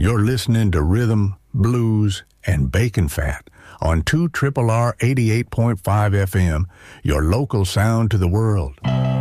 You're listening to Rhythm, Blues, and Bacon Fat on 2 R R 88.5 FM, your local sound to the world.